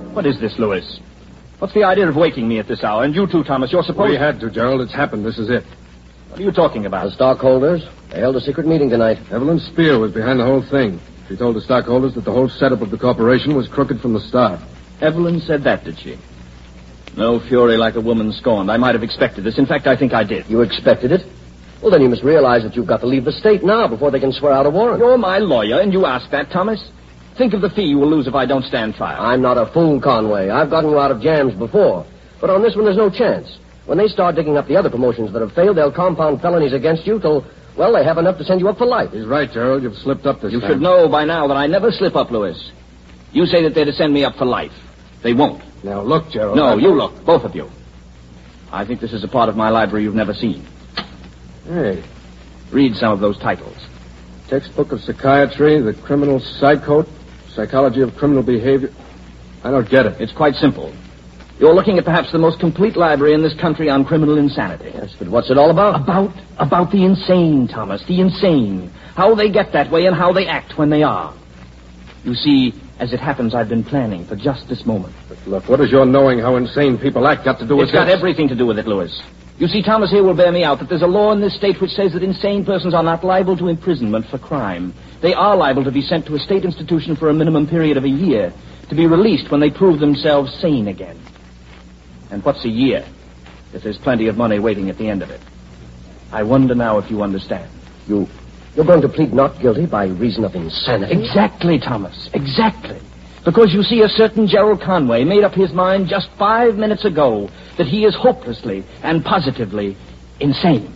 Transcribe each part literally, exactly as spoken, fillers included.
What is this, Lewis? What's the idea of waking me at this hour? And you too, Thomas, you're supposed... We had to, Gerald. It's happened. This is it. What are you talking about? The stockholders. They held a secret meeting tonight. Evelyn Spear was behind the whole thing. She told the stockholders that the whole setup of the corporation was crooked from the start. Evelyn said that, did she? No fury like a woman scorned. I might have expected this. In fact, I think I did. You expected it? Well, then you must realize that you've got to leave the state now before they can swear out a warrant. You're my lawyer, and you ask that, Thomas? Think of the fee you will lose if I don't stand trial. I'm not a fool, Conway. I've gotten you out of jams before. But on this one, there's no chance. When they start digging up the other promotions that have failed, they'll compound felonies against you till, well, they have enough to send you up for life. He's right, Gerald. You've slipped up this You time. should know by now that I never slip up, Lewis. You say that they're to send me up for life. They won't. Now, look, Gerald. No, I... you look. Both of you. I think this is a part of my library you've never seen. Hey. Read some of those titles. Textbook of Psychiatry, The Criminal Psychote, Psychology of Criminal Behavior. I don't get it. It's quite simple. You're looking at perhaps the most complete library in this country on criminal insanity. Yes, but what's it all about? About, about the insane, Thomas, the insane. How they get that way and how they act when they are. You see, as it happens, I've been planning for just this moment. But look, what does your knowing how insane people act got to do with It's got this? everything to do with it, Lewis. You see, Thomas here will bear me out that there's a law in this state which says that insane persons are not liable to imprisonment for crime. They are liable to be sent to a state institution for a minimum period of a year, to be released when they prove themselves sane again. And what's a year, if there's plenty of money waiting at the end of it? I wonder now if you understand. You, you're going to plead not guilty by reason of insanity? Exactly, Thomas, exactly. Because you see, a certain Gerald Conway made up his mind just five minutes ago that he is hopelessly and positively insane.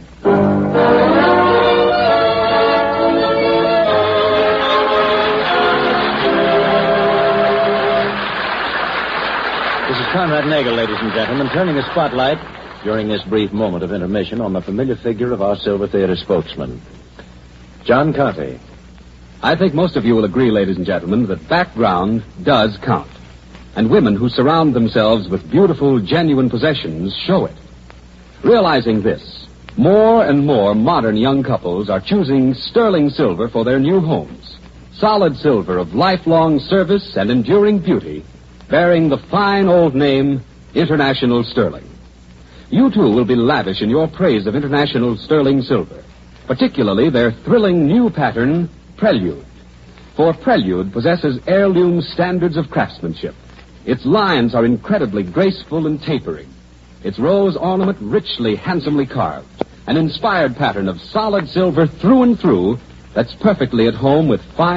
This is Conrad Nagel, ladies and gentlemen, turning the spotlight during this brief moment of intermission on the familiar figure of our Silver Theater spokesman, John Conte. I think most of you will agree, ladies and gentlemen, that background does count. And women who surround themselves with beautiful, genuine possessions show it. Realizing this, more and more modern young couples are choosing sterling silver for their new homes. Solid silver of lifelong service and enduring beauty, bearing the fine old name International Sterling. You, too, will be lavish in your praise of International Sterling silver, particularly their thrilling new pattern, Prelude. For Prelude possesses heirloom standards of craftsmanship. Its lines are incredibly graceful and tapering. Its rose ornament richly, handsomely carved. An inspired pattern of solid silver through and through that's perfectly at home with fine